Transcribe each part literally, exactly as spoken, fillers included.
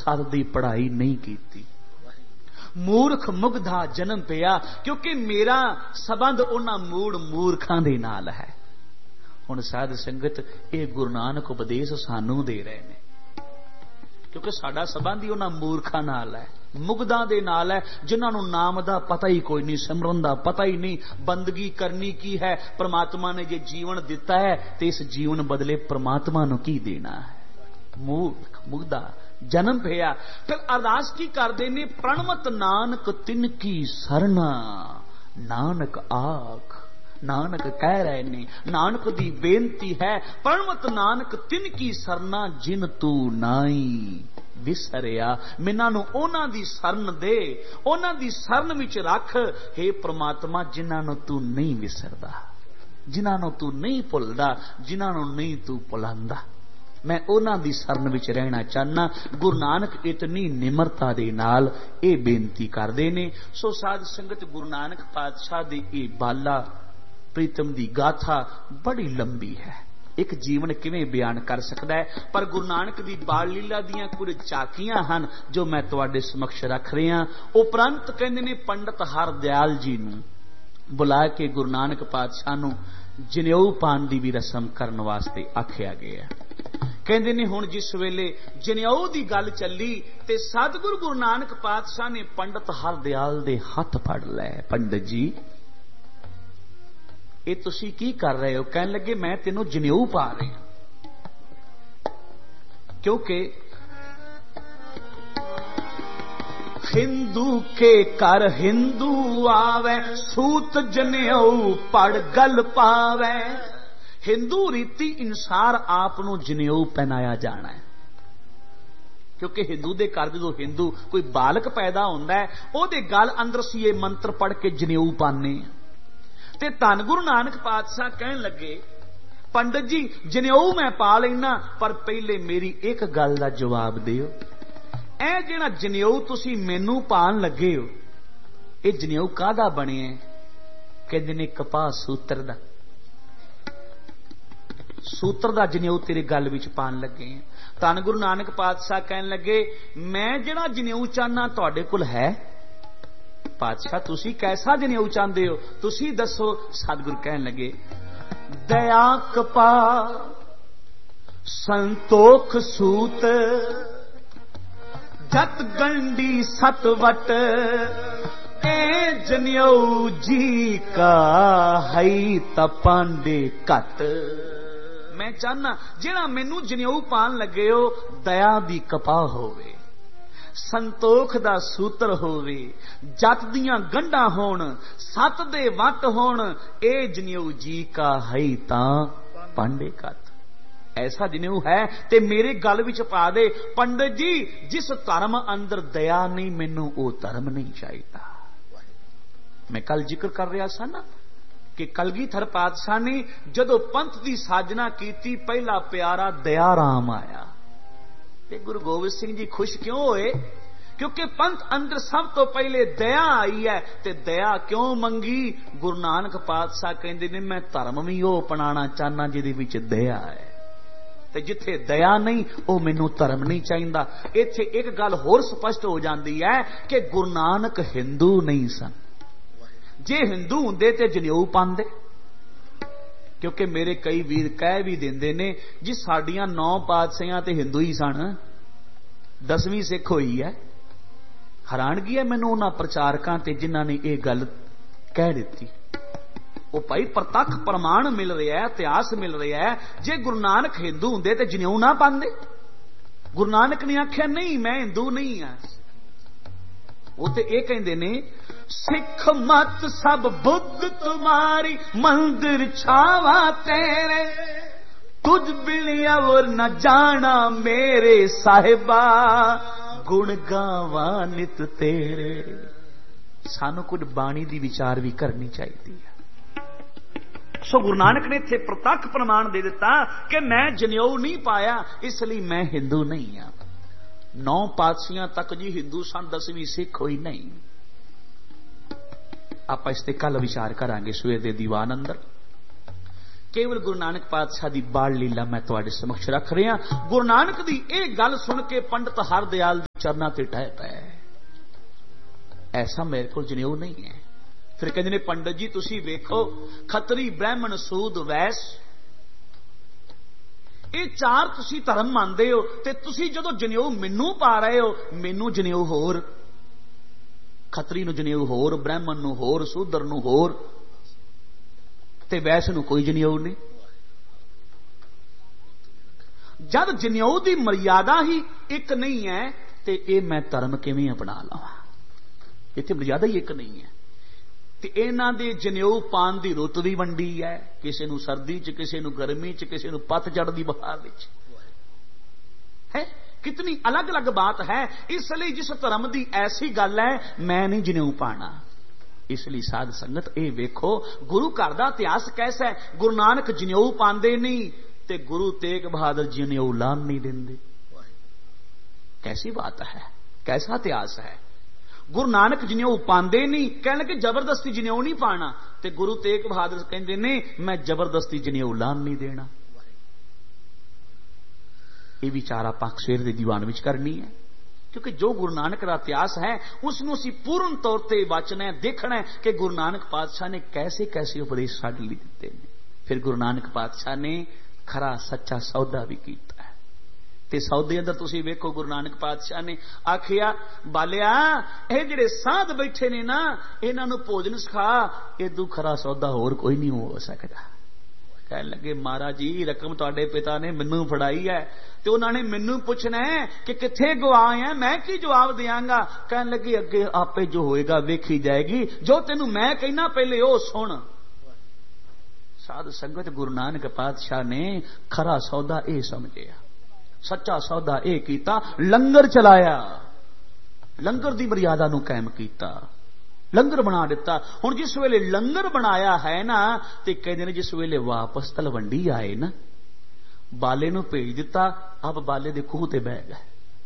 सत दी पढ़ाई नहीं की। मूर्ख मुग्धा जन्म पिया क्योंकि मेरा संबंध उन्हां मूड़ मूर्खां दे नाल है। हुण साध संगत ये गुरु नानक उपदेश सानू दे रहे हैं क्योंकि साडा संबंध ही उन्हां मूर्खां नाल है, मुग्धां दे नाल है जिन्हां नूं नाम दा पता ही कोई नहीं, सिमरन दा पता ही नहीं, बंदगी करनी की है। परमात्मा ने जे जीवन दिता है तो इस जीवन बदले परमात्मा नूं की देना है। मूर्ख मुग्धा जन्म पिया। फिर अरदास की करते ने, प्रणमत नानक तिनकी सरना। नानक आख, नानक कह रहे ने, नानक दी बेनती है, प्रणमत नानक तिनकी सरना जिन तू नाई विसरिया। मिन्ना नूं उन्हां दी सरन दे, उन्हां दी सरन विच रख हे परमात्मा जिन्हां नूं तू नहीं विसरदा, जिन्हां नूं तू नहीं भुलदा, जिन्हां नूं नहीं तू भुलांदा। मैं उन्हां दी सरन विच रहना चाहना। गुरु नानक इतनी निमरता दे नाल ये बेनती करदे ने। सो साध संगत गुरु नानक पातशाह दी ये बाला प्रीतम दी गाथा बड़ी लंबी है, एक जीवन किवें बयान कर सकता है। पर गुरु नानक दी बाल लीला दियां कुछ झाकियां हन जो मैं तुहाडे समक्ष रख रहा। उपरंत कहंदे ने पंडित हरदयाल जी नूं बुला के गुरु नानक पातशाह नूं जनेऊ पान दी भी रस्म करन वास्ते आखिया गया। कहंदे ने हुण जिस वेले जनेऊ दी गल चली ते सतगुरु गुरु नानक पातशाह ने पंडित हरदयाल दे हथ फड़ लै। पंडित जी ये तुसी की कर रहे हो? कहने लगे मैं तेनों जनेऊ पा रहे हैं क्योंकि हिंदू के कर हिंदू आवे, सूत जनेऊ पड़ गल पावे। हिंदू रीति अनुसार आपनों जनेऊ पहनाया जाना है क्योंकि हिंदू दे घर जो हिंदू कोई बालक पैदा होंदा है ओहदे गल अंदर सी ये मंत्र पढ़ के जनेऊ पाने। ते धन गुरु नानक पातशाह कहन लगे पंडित जी जनेऊ मैं पा लेना पर पहले मेरी एक गल का जवाब दिओ। ए जिहड़ा जनेऊ तुसी मैनू पान लगे हो ये जनेऊ काहदा बने? कहंदे ने कपाह सूत्र दा, सूत्र दा जनेऊ तेरे गल विच पान लगे। धन गुरु नानक पातशाह कहन लगे मैं जिहड़ा जनेऊ चाहना तुहाडे कोल है? पातशाह तुसी कैसा जनेऊ चाहते हो तुसी दसो। सतगुरु कहन लगे दया कपाह संतोख सूत, जत गंडी सतवट, ए जनेऊ जी का हई तपांडे कट। मैं चाहना जिहड़ा मैनू जनेऊ पान लगे हो दया दी कपाह होवे, संतोख दा सूत्र होवे, जत दियां गंढां होण, सत दे वट होण, ए जनेऊ जी का हई तां पांडे कट। ऐसा जनेऊ है ते मेरे गल विच पा दे। पंडित जी जिस धर्म अंदर दया नहीं मैनू वो धर्म नहीं चाहिए। मैं कल जिक्र कर रहा सा ना कि कलगीधर पातशाह ने जदों पंथ की साजना की पहला प्यारा दया राम आया ते गुरु गोबिंद सिंह जी खुश क्यों होए? क्योंकि पंथ अंदर सब तो पहले दया आई है। ते दया क्यों मंगी? गुरु नानक पातशाह कहंदे ने मैं धर्म भी वो अपनाना चाहना जिहदे विच दया है ते जिथे दया नहीं वो मैनू धर्म नहीं चाहिदा। इत्थे एक गल होर स्पष्ट हो जाती है कि गुरु नानक हिंदू नहीं सन। जे हिंदू हुंदे ते जनेऊ पांदे, क्योंकि मेरे कई वीर कह भी देंदे ने जी साडियां नौ पातशाहियां ते हिंदू ही सन, दसवीं सिख होई है। हैरानगी है मैनू उन्हां प्रचारकां ते जिन्हां ने यह गल कह दी। वो भाई प्रतख प्रमाण मिल रहा है, इतिहास मिल रहा है। जे गुरु नानक हिंदू हुंदे ते जनेऊ ना पांदे। गुरु नानक ने आख्या नहीं मैं हिंदू नहीं हाँ। वो तो यह कहते ने सिख मत सब बुद्ध तुम्हारी, मंदिर छावा तेरे, तुझ बिलिया और न जाना मेरे साहिबा, गुण गावा नित तेरे। सानू कुछ बाणी दी विचार भी करनी चाहिए है। सो गुरु नानक ने इत्थे प्रतख प्रमाण दे दिता कि मैं जनेऊ नहीं पाया इसलिए मैं हिंदू नहीं हाँ। नौ पातशाहियां तक जी हिंदू सन, दसवीं सिख हुई नहीं। आप इस ते कल विचार करांगे सवेर दे दीवान अंदर। केवल गुरु नानक पातशाह दी बाल लीला मैं तुहाडे समक्ष रख रहा। गुरु नानक दी एक गल सुन के पंडित हरदयाल चरना ते टह पै, ऐसा मेरे को जनेऊ नहीं है। फिर कहते ने पंडित जी तुसी वेखो, खतरी ब्राह्मण सूद वैस ये चार तुसी धर्म मानते हो, ते तुसी जदों जनेऊ मैनू पा रहे हो, मैनू जनेऊ होर, खतरी नूं जनेऊ होर, ब्राह्मण नूं होर, सूदर नूं होर, ते वैस नूं कोई जनेऊ नहीं। जद जनेऊ की मर्यादा ही एक नहीं है ते ये मैं धर्म किवें अपना लवां? इत्थे मर्यादा ही एक नहीं है। ते इन्हां दे जनेऊ पान की रुत भी वंडी है, किसी नूं सर्दी च, किसी नूं गर्मी च, किसी नूं पतझड़ दी बहार विच है। कितनी अलग अलग बात है। इसलिए जिस धर्म की ऐसी गल है मैं नहीं जनेऊ पाना। इसलिए साध संगत ये वेखो गुरु घर का इतिहास कैसा है। गुरु नानक जनेऊ पांदे नहीं ते गुरु तेग बहादुर जनेऊ लान नहीं देंदे। कैसी बात है, कैसा इतिहास है। गुरु नानक जनेऊ पांदे नहीं, कहने लगे जबरदस्ती जनेऊ नहीं पाना, ते गुरु तेग बहादुर कहते ने मैं जबरदस्ती जनेऊ लान नहीं देना। ये विचार आप सवेर के दीवान विच करनी है, क्योंकि जो गुरु नानक का इतिहास है उसनूं असीं पूर्ण तौर पर वाचना है, देखना है कि गुरु नानक पातशाह ने कैसे कैसे उपदेश साडे लई दिते ने। फिर गुरु नानक पातशाह ने खरा सच्चा सौदा भी कीता है। ते सौदे अंदर तुसीं वेखो गुरु नानक पातशाह ने आखिया बालिया ये जिहड़े साध बैठे ने ना इन्हां नूं भोजन सिखा, इदों खरा सौदा होर कोई नहीं हो सकदा। कह लगे महाराज जी रकम तुहाडे पिता ने मैनू फड़ाई है ते उन्होंने मैनू पूछना है कि किथे गवाए हैं, मैं की जवाब देंगा। कह लगे अगे आपे जो होएगा वेखी जाएगी, जो तेनू मैं कहना पहले ओ सुन। साध संगत गुरु नानक पातशाह ने खरा सौदा ए समझिया, सच्चा सौदा ए कीता, लंगर चलाया, लंगर दी मर्यादा नू कायम कीता, लंगर बना दिता। हुण जिस वेले लंगर बनाया है ना ते कहते हैं जिस वेले वापस तलवंडी आए ना बाले नू भेज दिता। अब बाले दे खूह ते बह गए,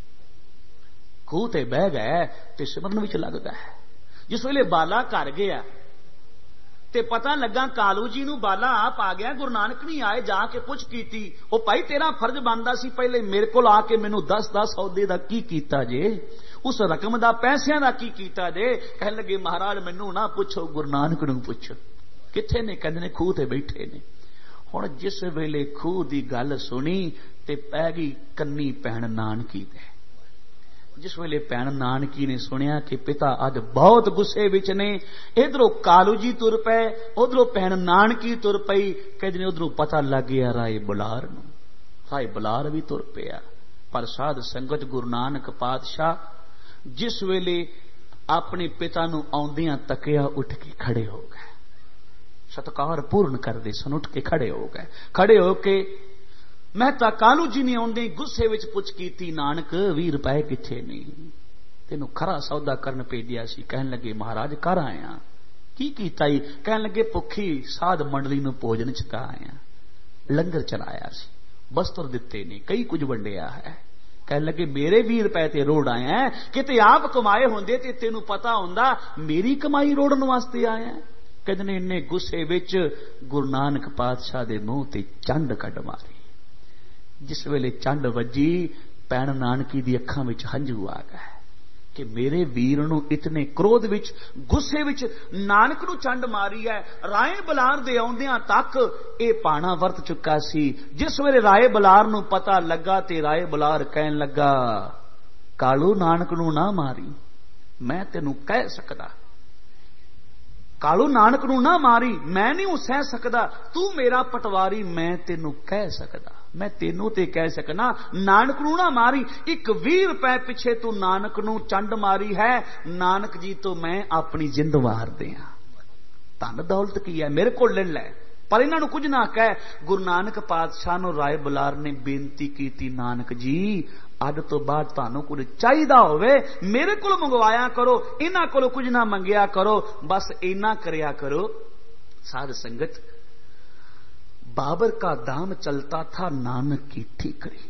खूह ते बह गए ते सिमरन विच लग गए। जिस वेले बाला घर गया ते पता लगा कालू जी नू बाला आप आ गया, गुरु नानक नहीं आए, जाके पुछ कीती ओ भाई तेरा फर्ज बनदा सी पहले मेरे कोल आके मैनू दस दस सौदे दा की कीता जे, उस रकम का पैसों का की कीता जे। कह लगे महाराज मैनू ना पूछो, गुरु नानक नूं पुछो किथे ने। कहंदे ने खूह ते बैठे ने। हुण जिस वेले खूह की गल सुनी ते पै गई कन्नी भैण नानकी दे। जिस वेले भैण नानकी ने सुनिया कि पिता अज बहुत गुस्से विच ने, इधरों कालू जी तुर पे, उधरों भैण नानकी तुर पई। कहंदे ने उधरों पता लग गया राय बुलार नूं, राय बुलार भी तुर पिया। पर साध संगत गुरु नानक पातशाह जिस वेले अपने पिता नूं आउंदियां तकिया उठ के खड़े हो गए, सत्कार पूर्ण करदे सन, उठ के खड़े हो गए। खड़े होके मेहता कालू जी ने आउंदे गुस्से विच पुछ कीती नानक वी रुपए किथे नहीं, तेनू खरा सौदा करन भेजिया सी। कहन लगे महाराज कर आया। की कीता ही? कहन लगे भुखी साध मंडली नूं भोजन छका आया, लंगर चलाया सी, वस्त्र दिते ने, कई कुछ वंडिया है। कह लगे मेरे भी रुपए ते रोड़ आए हैं, किते आप कमाए होंदे ते तेनू पता होंदा मेरी कमाई रोड़न वास्ते आया। कहते ने इन्ने गुस्से विच गुरु नानक पातशाह दे मुंह ते चंड कढ मारी। जिस वेले चंड वजी भैण नानकी दी अखां विच हंझू आ गए कि मेरे वीर नूं इतने क्रोध विच गुस्से विच नानक नूं चंड मारी है। राय बलार दे आउंदियां तक ये पाना वरत चुका सी। जिस वेले राय बलार नूं पता लगा ते राय बलार कहन लगा कालू नानक नूं ना मारी, मैं तेनू कह सकदा, कालू नानक नूं ना मारी, मैं नहीं सह सकदा, तू मेरा पटवारी, मैं तेनू कह सकदा, मैं तेनू ते कह सकना नानक नूं ना मारी। एक भी रुपए पिछे तू नानक नूं चंड मारी है, नानक जी तो मैं अपनी जिंद वार दिया। धन दौलत की है मेरे को ले लै, पर इन्हां नूं कुछ ना कह। गुरु नानक पातशाह नूं राय बुलार ने बेनती की नानक जी अज तो बाद तुहानूं कुछ चाहिदा होवे मेरे को मंगवाया करो, इन्हां कोलों कुछ ना मंगिया करो, बस इन्ना करया करो। साध संगत बाबर का दाम चलता था नानक की ठीकरी।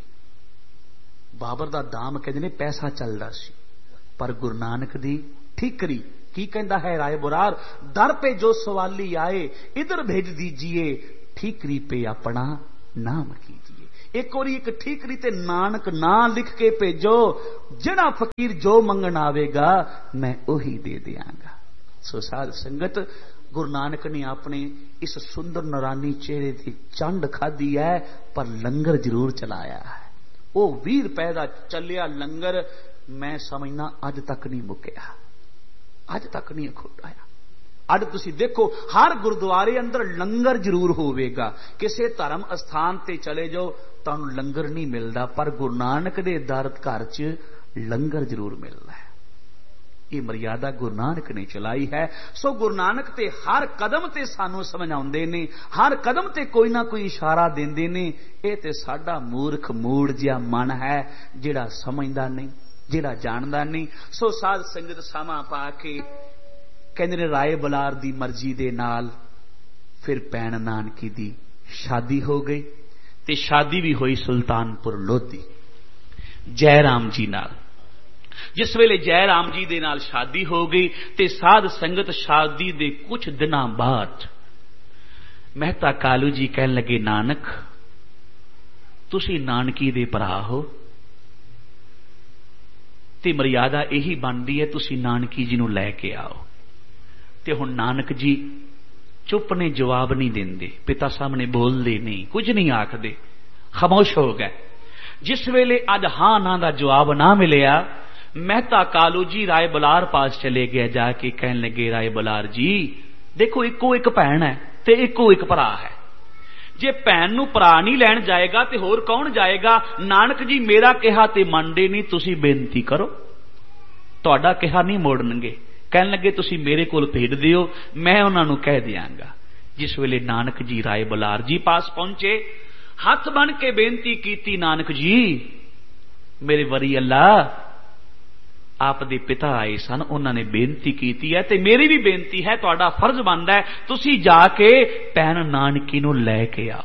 बाबर दा दाम कहते ने पैसा चलदा सी, पर गुरु नानक दी ठीकरी की कहता है राय बुरार, दर पे जो सवाली आए इधर भेज दीजिए, ठीकरी पे अपना नाम कीजिए। एक बारी एक ठीकरी ते नानक ना लिख के भेजो, जिहड़ा फकीर जो मंगण आवेगा मैं उही दे दियांगा। सो साध संगत, गुरु नानक ने अपने इस सुंदर नरानी चेहरे की चंड खाधी है, पर लंगर जरूर चलाया है। वो बीस रुपए का चलिया लंगर मैं समझना अज तक नहीं मुक्या, अज तक नहीं खोटाया। अज तुसी देखो हर गुरुद्वारे अंदर लंगर जरूर होवेगा, किसी धर्म स्थान ते चले जाओ तुहानू लंगर नहीं मिलता, पर गुरु नानक दे दर घर च लंगर जरूर मिलता है। ये मर्यादा गुरु नानक ने चलाई है। सो गुरु नानक ते हर कदम ते सानू समझाउंदे ने, हर कदम ते कोई ना कोई इशारा देंदे ने। ये ते साडा मूर्ख मूड़ जिहा मन है, जिहड़ा समझदा नहीं, जिहड़ा जानदा नहीं। सो साध संगत सामा पा के कहंदे ने राय बलार दी मर्जी दे नाल फिर भैण नानकी दी शादी हो गई, ते शादी भी हुई सुल्तानपुर लोधी जयराम जी नाल। जिस वेले जयराम जी दे नाल शादी हो गई ते साध संगत शादी दे कुछ दिनां बाद मेहता कालू जी कहन लगे, नानक तुसी नानकी दे भरा हो ते मर्यादा यही बनती है, तुसी नानकी जी नूं लैके आओ। ते हुण नानक जी चुप ने, जवाब नहीं देंदे, पिता सामने बोलते नहीं, कुछ नहीं आखदे, खामोश हो गए। जिस वेले अज हां ना दा जवाब ना मिलिया, मेहता कालू जी राय बलार पास चले गए, जाके कहन लगे, राय बलार जी देखो इको एक भैन है ते इको एक भरा है, जे भैन नूं भरा नहीं लैण जाएगा ते होर कौन जाएगा? नानक जी मेरा कहा ते मंनदे नहीं, तुसी बेनती करो, तुहाडा कहा नहीं मोड़नगे। कहन लगे तुसी मेरे कोल भेज दिओ, मैं उन्हां नूं कह दियांगा। जिस वेले नानक जी राय बलार जी पास पहुंचे, हथ बन के बेनती की, नानक जी मेरे वरी अल्लाह आप दे पिता आए सन, उन्होंने बेनती की है ते मेरी भी बेनती है, तुहाडा फर्ज बनदा है तुसी जाके भैन नानकी नूं लैके आओ।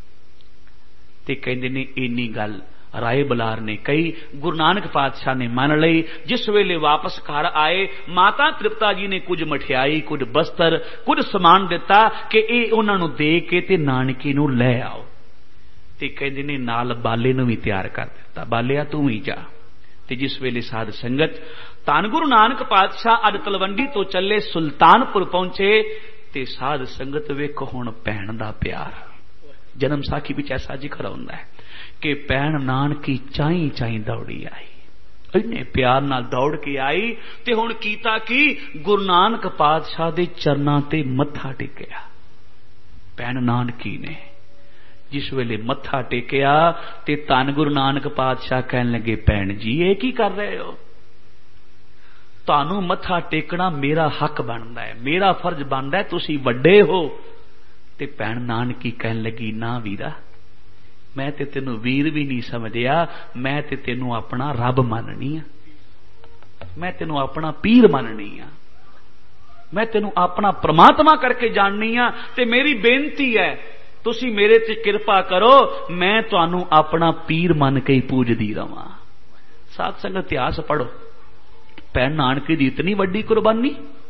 ते कहंदे ने इन्नी गल राय बलार ने कही, गुरु नानक पातशाह ने मन लई। जिस वेले वापस घर आए, माता तृप्ता जी ने कुछ मठियाई, कुछ बस्तर, कुछ समान दिता कि ये उन्हां नूं दे के ते नानकी नूं लै आओ। ते कहंदे ने नाल बाले नूं भी तैयार कर दिता, बालिया तू ही जा। ते जिस वेले साध संगत धन गुरु नानक पातशाह अज तलवंडी तो चले सुल्तानपुर पहुंचे, ते साध संगत वेखो हुण भैन दा प्यार। जन्म साखी विच ऐसा जिक्र हुंदा है कि भैन नानकी चाई चाई दौड़ी आई, इन्ने प्यार नाल दौड़ के आई, ते हुण कीता कि गुरु नानक पातशाह दे चरनां ते मत्था टेकिया। भैन नानकी ने जिस वेले मत्था टेकिया ते धन गुरु नानक पातशाह कहन लगे, भैन जी ये की कर रहे हो? तुहानू मत्था टेकना मेरा हक बनता है, मेरा फर्ज बनता है, तुसी वड्डे हो। ते भैन नानकी कहन लगी, ना वीरा मैं ते तेनू वीर भी नहीं समझिया, मैं ते तेनू अपना रब मननी आ, मैं तेनू अपना पीर मननी आ, मैं तेनू अपना परमात्मा करके जाननी आ। ते मेरी बेनती है तुसी मेरे ते कृपा करो, मैं तुहानू अपना पीर मन के ही पूजदी रवां। साध संगत इतिहास पढ़ो, भैन नानकी दी इतनी वड्डी कुर्बानी।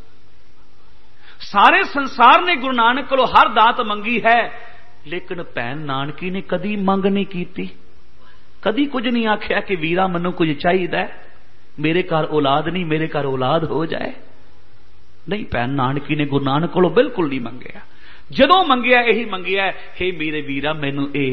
सारे संसार ने गुरु नानक कोलों हर दात मंगी है, लेकिन भैन नानकी ने कदी मंग नहीं की, कदी कुछ नहीं आख्या कि वीरा मैनू कुछ चाहिए, मेरे घर औलाद नहीं, मेरे घर औलाद हो जाए। नहीं, भैन नानकी ने गुरु नानक कोलों बिल्कुल नहीं मंगया। जदों मंगया यही मंगया, हे मेरे वीरा मैनू ए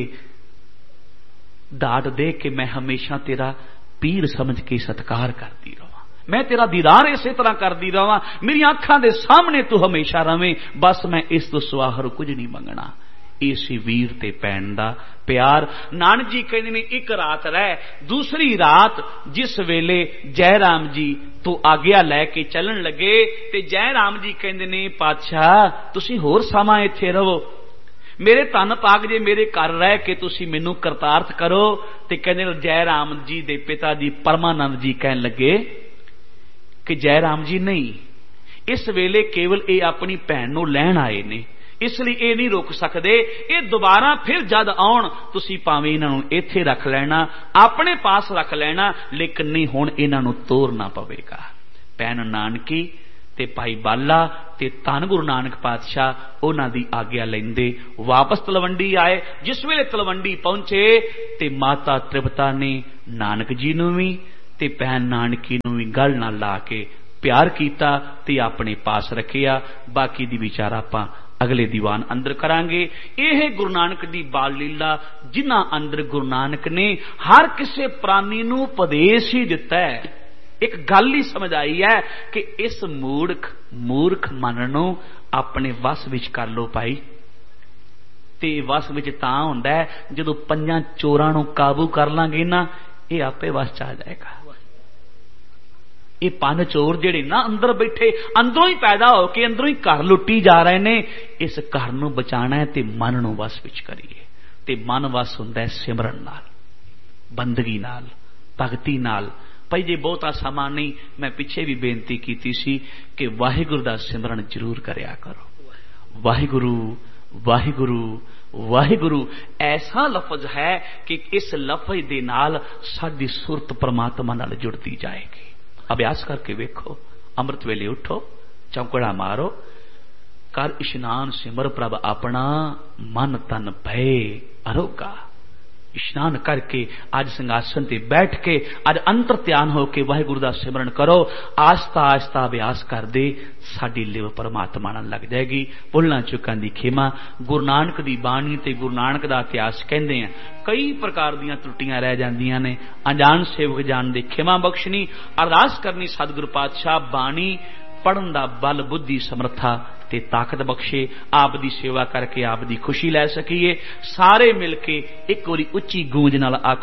दात दे कि मैं हमेशा तेरा पीर समझ के सत्कार करती रहां, मैं तेरा दीदार इस तरह करती रहां, मेरी अखां दे सामने तू हमेशा रवें, बस मैं इस तो सुआहर कुछ नहीं मंगना। इसी वीर ते भैन दा प्यार। नानक जी कहते ने एक रात रह, दूसरी रात जिस वेले जयराम जी तो आग्या लैके चलन लगे, ते जयराम जी कहते ने पातशाह तुसी होर समा इत्थे रहो, मेरे धन पाग जे मेरे घर रह के तुसी मैनू करतार्थ करो। ते कहते जयराम जी दे पिता जी परमानंद जी कहन लगे कि जयराम जी नहीं, इस वेले केवल ये अपनी भैन नू लैण आए ने, इसलिए ये नहीं रोक सकते, ये दोबारा फिर जद आउण तुसी भावें इन्हां नूं इत्थे रख लेना, अपने पास रख लेना, लेकिन नहीं हुण इन्हां नूं तोड़ना पवेगा। भैन नानकी ते भाई बाला ते धन गुरु नानक पातशाह उन्हां दी आग्या लैंदे वापस तलवंडी आए। जिस वेले तलवंडी पहुंचे ते माता त्रिपता ने नानक जी नूं भी ते भैन नानकी नूं भी गल नाल ला के प्यार कीता ते अपने पास रखिया। बाकी दी विचार आपां अगले दीवान अंदर करांगे। यह गुरु नानक दी बाल लीला जिन्हां अंदर गुरु नानक ने हर किसी प्राणी नूं उपदेश ही दिता है। एक गल ही समझ आई है कि इस मूर्ख मूर्ख मन नूं अपने वस विच कर लो भाई। ते वस विच तां हुंदा है जदों पंजां चोरां नूं काबू कर लांगे ना, ये आपे वस च आ जाएगा। ये पंज चोर जिहड़े ना अंदर बैठे अंदरों ही पैदा हो के अंदरों ही घर लुट्टी जा रहे ने, इस घर नूं बचाना है ते मन नूं वस विच करिए। ते मन वस हुंदा है सिमरन नाल, बंदगी नाल, भगती नाल। भाई जे बहुता समा नहीं, मैं पिछे भी बेनती की सी कि वाहिगुरू दा सिमरन जरूर करया करो। वाहिगुरू वाहिगुरू वाहिगुरू ऐसा लफज है कि इस लफज दे नाल साडी सुरत परमात्मा नाल जुड़ती जाएगी। अभ्यास करके वेखो। अमृत वेले उठो, चौंकड़ा मारो, कर इशनान सिमर प्रभ अपना, मन तन भय अरोगा। इशनान करके अज संघासन ते बैठ के अज अंतर ध्यान होके वाहिगुरू दा सिमरन करो। आस्ता आस्ता अभ्यास कर दे, साडी लिव परमात्मा नाल लग जाएगी। भुलना चुकां दी खेमा। गुरु नानक दी बाणी ते गुरु नानक दा इतिहास कहंदे हैं कई प्रकार दीयां त्रुटियां रह जांदियां ने। अनजान सेवक जान दे खेमा बख्शनी। अरदास करनी सतगुरु पातशाह बाणी पढ़न दा बल बुद्धि समर्था ते ताकत बख्शे। आप दी सेवा करके आप दी खुशी लै सकीए। सारे मिल के एक बारी उच्ची गूंज नाल आखो।